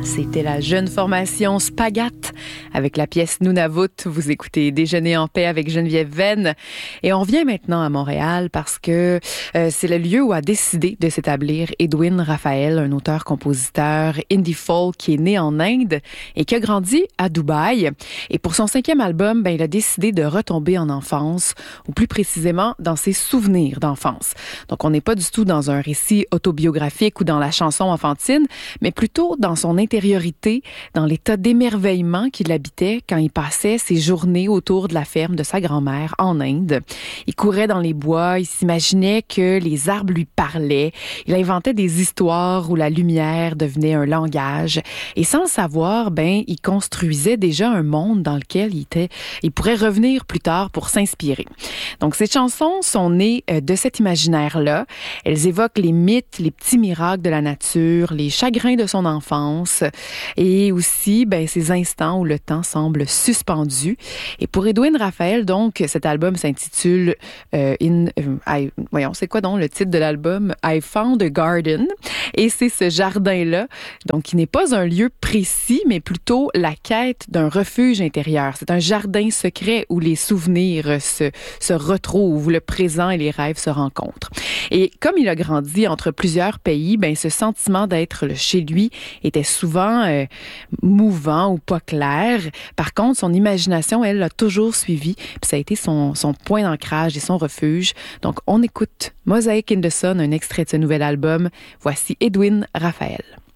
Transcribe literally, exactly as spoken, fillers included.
C'était la jeune formation Spagat avec la pièce Nunavut. Vous écoutez Déjeuner en paix avec Geneviève Venn. Et on revient maintenant à Montréal parce que euh, c'est le lieu où a décidé de s'établir Edwin Raphael, un auteur-compositeur indie folk qui est né en Inde et qui a grandi à Dubaï. Et pour son cinquième album, ben, il a décidé de retomber en enfance, ou plus précisément dans ses souvenirs d'enfance. Donc on n'est pas du tout dans un récit autobiographique ou dans la chanson enfantine, mais plutôt dans son intériorité, dans l'état d'émerveillement qu'il habitait quand il passait ses journées autour de la ferme de sa grand-mère en Inde. Il courait dans les bois, il s'imaginait que les arbres lui parlaient, il inventait des histoires où la lumière devenait un langage, et sans le savoir, ben, il construisait déjà un monde dans lequel il était, il pourrait revenir plus tard pour s'inspirer. Donc ces chansons sont nées de cet imaginaire-là. Elles évoquent les mythes, les petits miracles de la nature, les chagrins de son enfance et aussi ben, ces instants où le temps semble suspendu. Et pour Edwin Raphael, donc, cet album s'intitule euh, In, euh, I, voyons, c'est quoi donc le titre de l'album? I Found a Garden. Et c'est ce jardin-là, donc qui n'est pas un lieu précis, mais plutôt la quête d'un refuge intérieur. C'est un jardin secret où les souvenirs se, se retrouvent, où le présent et les rêves se rencontrent. Et comme il a grandi entre plusieurs pays, ben ce sentiment d'être chez lui était souvent euh, mouvant ou pas clair. Par contre, son imagination, elle, l'a toujours suivi. Puis ça a été son, son point d'ancrage et son refuge. Donc, on écoute Mosaic in the Sun, un extrait de ce nouvel album. Voici Edwin Raphael.